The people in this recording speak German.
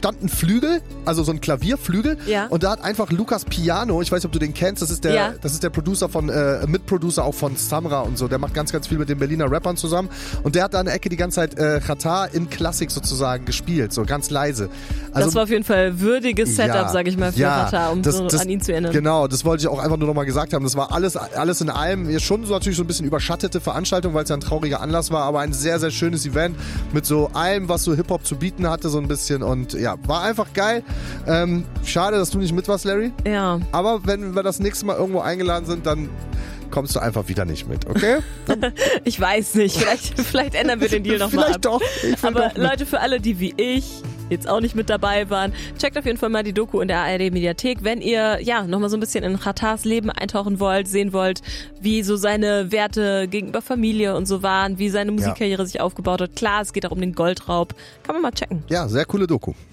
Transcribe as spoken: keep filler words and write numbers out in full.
stand ein Flügel, also so ein Klavierflügel. Ja. Und da hat einfach Lukas Piano, ich weiß nicht, ob du den kennst, das ist der, ja. das ist der Producer von, äh, Mitproducer auch von Samra und so. Der macht ganz, ganz viel mit den Berliner Rappern zusammen. Und der hat da in der Ecke die ganze Zeit äh, Xatar in Klassik sozusagen gespielt, so ganz leise. Also, das war auf jeden Fall würdiges Setup, ja, sag ich mal, für ja, Xatar, um das, so das, an ihn zu erinnern. Genau, das wollte ich auch einfach nur nochmal gesagt haben. Das war alles, alles in allem schon so natürlich so ein bisschen überschattete Veranstaltung, weil es ja ein trauriger Anlass war, aber ein sehr, sehr schönes Event mit so allem, was so Hip-Hop zu bieten hatte, so ein bisschen. Und ja, war einfach geil. Ähm, schade, dass du nicht mit warst, Larry. Ja. Aber wenn wir das nächste Mal irgendwo eingeladen sind, dann kommst du einfach wieder nicht mit, okay? Ich weiß nicht, vielleicht, vielleicht ändern wir den Deal nochmal ab. Vielleicht doch. Ich will Aber doch mit. Leute, für alle, die wie ich jetzt auch nicht mit dabei waren, checkt auf jeden Fall mal die Doku in der A R D-Mediathek, wenn ihr ja nochmal so ein bisschen in Xatars Leben eintauchen wollt, sehen wollt, wie so seine Werte gegenüber Familie und so waren, wie seine Musikkarriere ja. sich aufgebaut hat. Klar, es geht auch um den Goldraub. Kann man mal checken. Ja, sehr coole Doku.